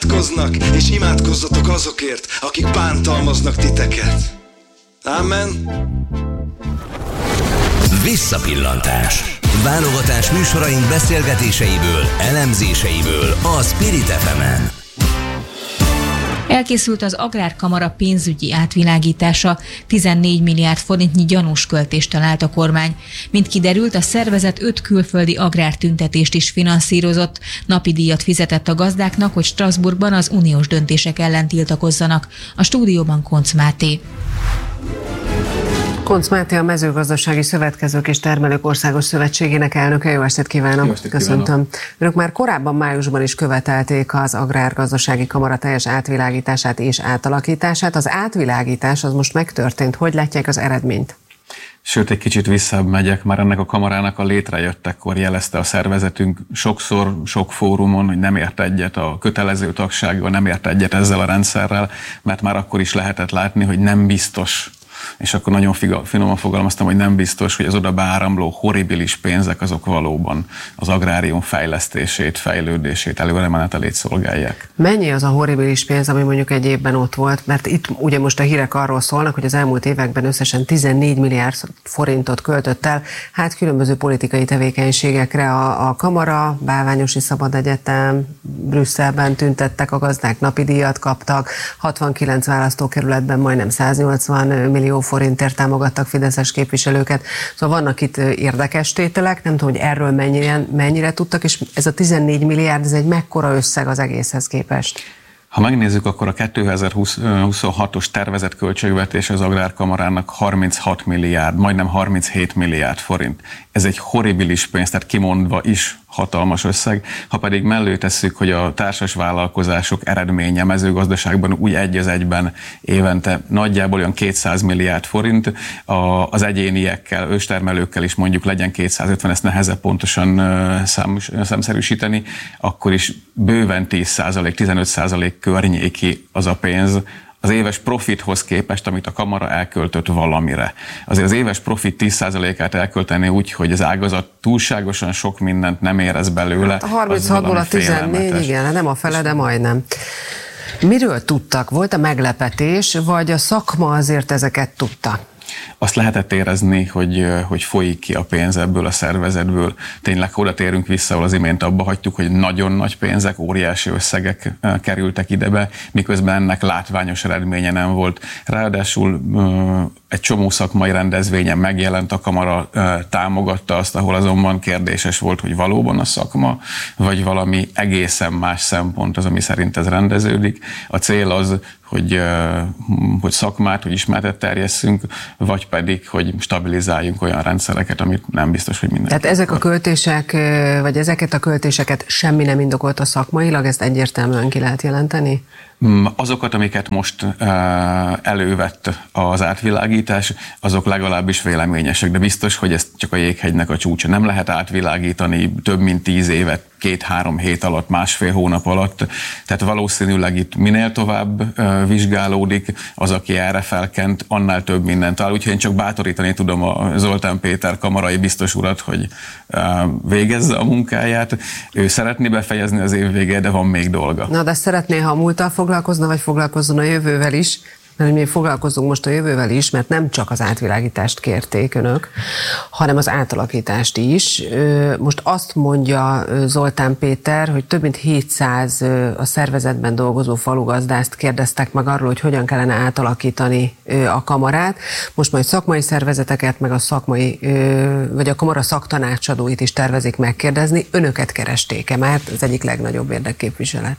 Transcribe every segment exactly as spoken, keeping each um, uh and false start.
imádkoznak, és imádkozzatok azokért, akik bántalmaznak titeket. Amen. Visszapillantás. Válogatás műsoraink beszélgetéseiből, elemzéseiből a Spirit ef emen. Elkészült az Agrárkamara pénzügyi átvilágítása, tizennégy milliárd forintnyi gyanús költést talált a kormány. Mint kiderült, a szervezet öt külföldi agrártüntetést is finanszírozott, napi díjat fizetett a gazdáknak, hogy Strasbourgban az uniós döntések ellen tiltakozzanak. A stúdióban Koncz Máté. Koncz Máté, a Mezőgazdasági Szövetkezők és Termelők Országos Szövetségének elnöke. Jó estét kívánok! Jó estét Köszöntöm. Kívánok. Önök már korábban májusban is követelték az Agrárgazdasági Kamara teljes átvilágítását és átalakítását. Az átvilágítás az most megtörtént. Hogy látják az eredményt? Sőt, egy kicsit visszább megyek, már ennek a kamarának a létrejöttekor jelezte a szervezetünk sokszor, sok fórumon, hogy nem ért egyet a kötelező tagsággal, nem ért egyet ezzel a rendszerrel, mert már akkor is lehetett látni, hogy nem biztos, és akkor nagyon finoman fogalmaztam, hogy nem biztos, hogy az oda beáramló horribilis pénzek azok valóban az agrárium fejlesztését, fejlődését, előremenetelét szolgálják. Mennyi az a horribilis pénz, ami mondjuk egy évben ott volt? Mert itt ugye most a hírek arról szólnak, hogy az elmúlt években összesen tizennégy milliárd forintot költött el, hát különböző politikai tevékenységekre a, a Kamara, Bálványosi Szabad Egyetem, Brüsszelben tüntettek, a gazdák napi díjat kaptak, hatvankilenc választókerületben majdnem száznyolcvan millió forintért támogattak fideszes képviselőket. Szóval vannak itt érdekes tételek, nem tudom, hogy erről mennyire, mennyire tudtak, és ez a tizennégy milliárd, ez egy mekkora összeg az egészhez képest? Ha megnézzük, akkor a kétezer-huszonhatos tervezett költségvetés az Agrárkamarának harminchat milliárd, majdnem harminchét milliárd forint. Ez egy horribilis pénz, tehát kimondva is hatalmas összeg. Ha pedig mellé tesszük, hogy a társas vállalkozások eredménye mezőgazdaságban úgy egy az egyben évente nagyjából olyan kétszáz milliárd forint, az egyéniekkel, őstermelőkkel is mondjuk legyen kétszázötven, ezt nehezebb pontosan szám, számszerűsíteni, akkor is bőven tíz százalék, tizenöt százalék környéki az a pénz, az éves profithoz képest, amit a Kamara elköltött valamire. Azért az éves profit tíz százalékát elkölteni úgy, hogy az ágazat túlságosan sok mindent nem érez belőle. Hát a harminchatból a tizennégy, igen, nem a fele, de majdnem. Miről tudtak? Volt a meglepetés, vagy a szakma azért ezeket tudta? Azt lehetett érezni, hogy, hogy folyik ki a pénz ebből a szervezetből. Tényleg oda térünk vissza, ahol az imént abba hagytuk, hogy nagyon nagy pénzek, óriási összegek kerültek idebe, miközben ennek látványos eredménye nem volt. Ráadásul egy csomó szakmai rendezvényen megjelent a Kamara, támogatta azt, ahol azonban kérdéses volt, hogy valóban a szakma, vagy valami egészen más szempont az, ami szerint ez rendeződik. A cél az, hogy, hogy szakmát, hogy ismertet terjesszünk, vagy pedig, hogy stabilizáljunk olyan rendszereket, amit nem biztos, hogy mindenki. Tehát ezek a költések, vagy ezeket a költéseket semmi nem indokolta szakmailag, ezt egyértelműen ki lehet jelenteni? Azokat, amiket most elővett az átvilágítás, azok legalábbis véleményesek, de biztos, hogy ez csak a jéghegynek a csúcsa. Nem lehet átvilágítani több mint tíz évet, két-három hét alatt, másfél hónap alatt. Tehát valószínűleg itt minél tovább vizsgálódik, az, aki erre felkent, annál több mindent áll. Úgyhogy én csak bátorítani tudom a Zoltán Péter kamarai biztos urat, hogy végezze a munkáját. Ő szeretné befejezni az év végén, de van még dolga. Na, de szeretné, ha a múlttal foglalkozna, vagy foglalkozzon a jövővel is? Mert mi foglalkozunk most a jövővel is, mert nem csak az átvilágítást kérték önök, hanem az átalakítást is. Most azt mondja Zoltán Péter, hogy több mint hétszáz a szervezetben dolgozó falugazdást kérdeztek meg arról, hogy hogyan kellene átalakítani a kamarát. Most majd szakmai szervezeteket, meg a szakmai, vagy a kamara szaktanácsadóit is tervezik megkérdezni. Önöket keresték-e? Mert az egyik legnagyobb érdekképviselet.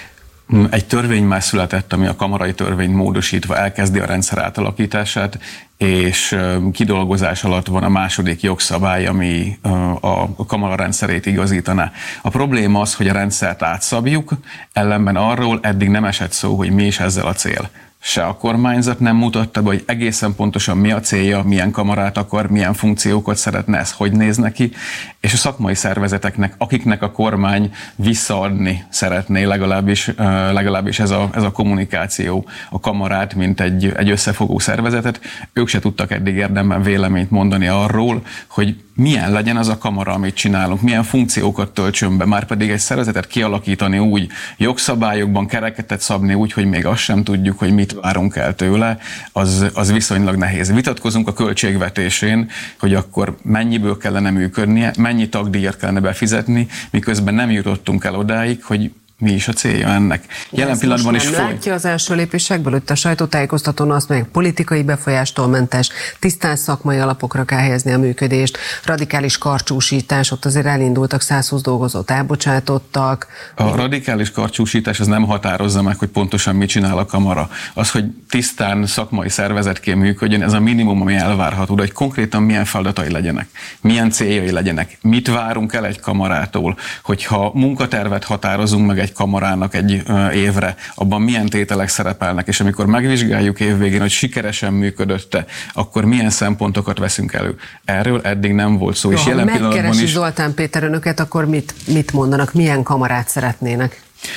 Egy törvény már született, ami a kamarai törvényt módosítva elkezdi a rendszer átalakítását, és kidolgozás alatt van a második jogszabály, ami a kamara rendszerét igazítaná. A probléma az, hogy a rendszert átszabjuk, ellenben arról eddig nem esett szó, hogy mi is ezzel a cél. se a kormányzat nem mutatta be, hogy egészen pontosan mi a célja, milyen kamarát akar, milyen funkciókat szeretne, ez hogy néz neki, és a szakmai szervezeteknek, akiknek a kormány visszaadni szeretné, legalábbis, legalábbis ez, a, ez a kommunikáció, a kamarát, mint egy, egy összefogó szervezetet, ők se tudtak eddig érdemben véleményt mondani arról, hogy milyen legyen az a kamara, amit csinálunk, milyen funkciókat töltsön be, már pedig egy szervezetet kialakítani úgy, jogszabályokban kereketet szabni úgy, hogy még azt sem tudjuk, hogy mit várunk el tőle, az, az viszonylag nehéz. Vitatkozunk a költségvetésén, hogy akkor mennyiből kellene működnie, mennyi tagdíjat kellene befizetni, miközben nem jutottunk el odáig, hogy mi is a célja ennek. Jelen pillanatban is folyt. Látja az első lépésekből, hogy a sajtótájékoztatón azt mondják, politikai befolyástól mentes, tisztán szakmai alapokra kell helyezni a működést, radikális karcsúsítás, ott azért elindultak, száz húsz dolgozót elbocsátottak. A radikális karcsúsítás az nem határozza meg, hogy pontosan mit csinál a kamara. Az, hogy tisztán szakmai szervezetként működjön, ez a minimum, ami elvárható, de hogy konkrétan milyen feladatai legyenek, milyen céljai legyenek, mit várunk el egy kamarától, hogyha munkatervet határozunk meg egy kamarának egy évre, abban milyen tételek szerepelnek, és amikor megvizsgáljuk évvégén, hogy sikeresen működött-e, akkor milyen szempontokat veszünk elő. Erről eddig nem volt szó. Jó, és jelen pillanatban is... megkeresi Zoltán Péter önöket, akkor mit, mit mondanak, milyen kamarát szeretnének?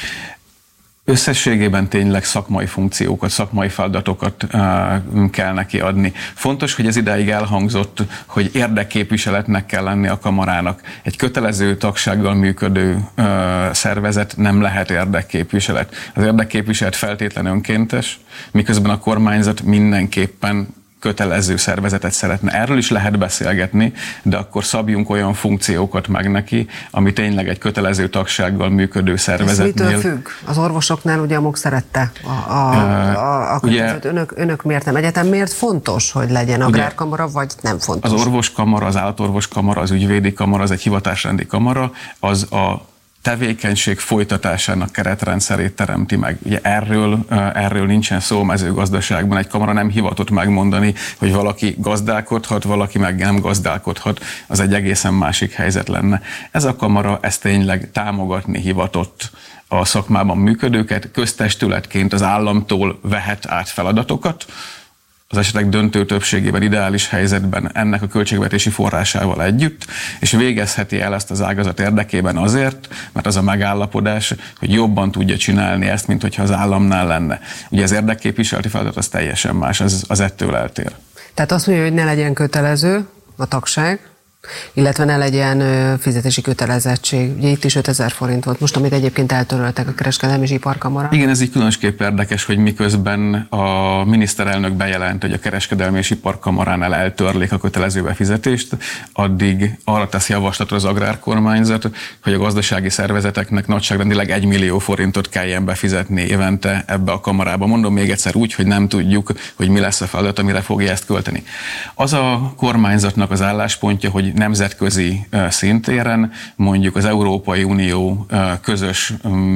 Összességében tényleg szakmai funkciókat, szakmai feladatokat uh, kell neki adni. Fontos, hogy ez idáig elhangzott, hogy érdekképviseletnek kell lenni a kamarának. Egy kötelező tagsággal működő uh, szervezet nem lehet érdekképviselet. Az érdekképviselet feltétlenül önkéntes, miközben a kormányzat mindenképpen kötelező szervezetet szeretne. Erről is lehet beszélgetni, de akkor szabjunk olyan funkciókat meg neki, ami tényleg egy kötelező tagsággal működő szervezetnél. Ez mitől függ? Az orvosoknál ugye a MOK szerette a, a, a, a kötelezőt. Önök, önök miért nem? Egyetem miért fontos, hogy legyen agrárkamara, vagy nem fontos? Az orvoskamara, az állatorvoskamara, az ügyvédi kamara, az egy hivatásrendi kamara, az a tevékenység folytatásának keretrendszerét teremti meg. Ugye erről, erről nincsen szó mezőgazdaságban. Egy kamara nem hivatott megmondani, hogy valaki gazdálkodhat, valaki meg nem gazdálkodhat. Az egy egészen másik helyzet lenne. Ez a kamara ezt tényleg támogatni hivatott a szakmában működőket, köztestületként az államtól vehet át feladatokat, az esetek döntő többségében, ideális helyzetben ennek a költségvetési forrásával együtt, és végezheti el ezt az ágazat érdekében azért, mert az a megállapodás, hogy jobban tudja csinálni ezt, mint hogyha az államnál lenne. Ugye az érdekképviseleti feladat az teljesen más, az, az ettől eltér. Tehát azt mondja, hogy ne legyen kötelező a tagság, illetve ne legyen fizetési kötelezettség. Ugye itt is ötezer forint volt most, amit egyébként eltöröltek a Kereskedelmi és Iparkamara. Igen, ez így különösképp érdekes, hogy miközben a miniszterelnök bejelent, hogy a Kereskedelmi és Iparkamaránál eltörlik a kötelező befizetést, addig arra tesz javaslatra az agrárkormányzat, hogy a gazdasági szervezeteknek nagyságrendileg egy millió forintot kelljen befizetni évente ebbe a kamarába. Mondom még egyszer úgy, hogy nem tudjuk, hogy mi lesz a feladat, amire fogja ezt költeni. Az a kormányzatnak az álláspontja, hogy nemzetközi szintéren, mondjuk az Európai Unió közös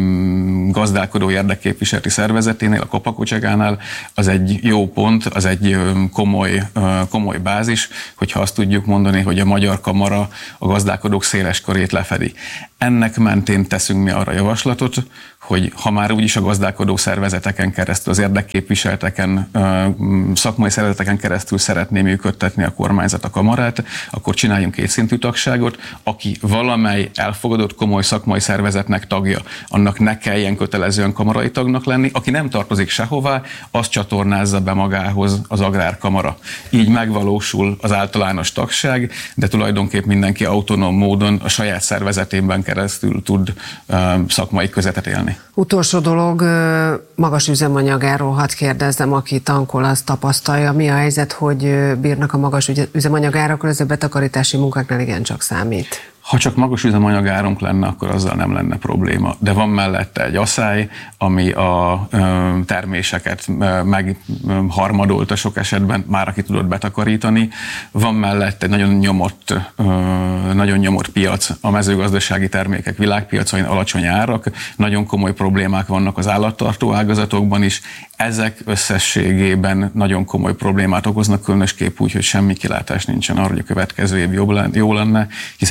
gazdálkodó érdekképviseleti szervezeténél, a Kopakocsegánál, az egy jó pont, az egy komoly, komoly bázis, hogyha azt tudjuk mondani, hogy a Magyar Kamara a gazdálkodók széles körét lefedi. Ennek mentén teszünk mi arra javaslatot, hogy ha már úgyis a gazdálkodó szervezeteken keresztül, az érdekképviseleteken, szakmai szervezeteken keresztül szeretné működtetni a kormányzat a kamarát, akkor csináljunk kétszintű tagságot, aki valamely elfogadott komoly szakmai szervezetnek tagja, annak ne kelljen kötelezően kamarai tagnak lenni, aki nem tartozik sehová, az csatornázza be magához az agrárkamara. Így megvalósul az általános tagság, de tulajdonképp mindenki autonóm módon a saját szervezetében keresztül tud szakmai közvetet élni. Utolsó dolog, magas üzemanyagáról hadd kérdezzem, aki tankol, azt tapasztalja. Mi a helyzet, hogy bírnak a magas üzemanyagárakról, ez a betakarítási munkáknál igencsak számít? Ha csak magas üzemanyagárunk lenne, akkor azzal nem lenne probléma. De van mellette egy aszály, ami a terméseket megharmadolta sok esetben, már aki tudott betakarítani. Van mellette egy nagyon nyomott, nagyon nyomott piac, a mezőgazdasági termékek világpiacain, alacsony árak, nagyon komoly problémák vannak az állattartó ágazatokban is. Ezek összességében nagyon komoly problémát okoznak, különösképp úgy, hogy semmi kilátás nincsen arra, hogy a következő év jó lenne, hiszen óriási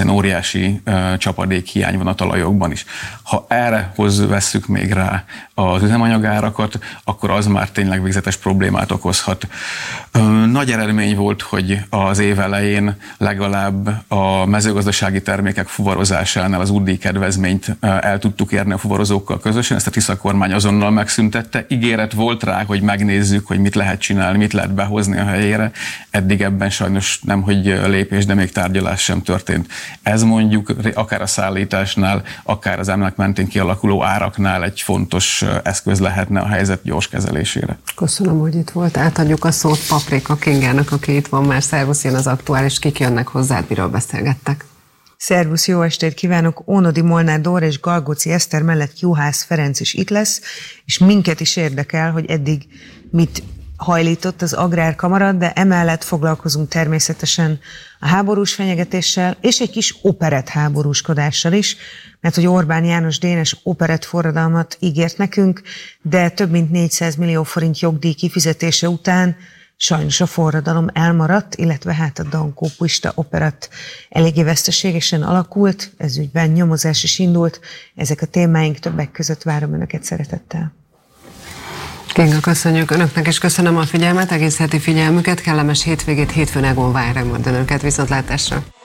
óriási csapadékhiány van a talajokban is. Ha erre vesszük még rá az üzemanyagárakat, akkor az már tényleg végzetes problémát okozhat. Nagy eredmény volt, hogy az év elején legalább a mezőgazdasági termékek fuvarozásánál az útdíj kedvezményt el tudtuk érni a fuvarozókkal közösen, ezt a Tisza kormány azonnal megszüntette. Ígéret volt rá, hogy megnézzük, hogy mit lehet csinálni, mit lehet behozni a helyére. Eddig ebben sajnos nem, hogy lépés, de még tárgyalás sem történt. Ez mondjuk akár a szállításnál, akár az emlek mentén kialakuló áraknál egy fontos eszköz lehetne a helyzet gyors kezelésére. Köszönöm, hogy itt volt. Átadjuk a szót Paprika Kingának, aki itt van már. Szervusz, jön az aktuális, kik jönnek hozzád, miről beszélgettek? Szervusz, jó estét kívánok! Ónodi Molnár Dóra és Galgóci Eszter mellett Juhász Ferenc is itt lesz, és minket is érdekel, hogy eddig mit hajlított az Agrárkamara, de emellett foglalkozunk természetesen a háborús fenyegetéssel, és egy kis operett háborúskodással is, mert hogy Orbán János Dénes operett forradalmat ígért nekünk, de több mint négyszáz millió forint jogdíj kifizetése után sajnos a forradalom elmaradt, illetve hát a Dankó Pista operett eléggé veszteségesen alakult, ez ügyben nyomozás is indult. Ezek a témáink, többek között várom Önöket szeretettel. Kinga, köszönjük Önöknek, és köszönöm a figyelmet, egész heti figyelmüket, kellemes hétvégét, hétfőn Egon vár majd Önöket, viszontlátásra.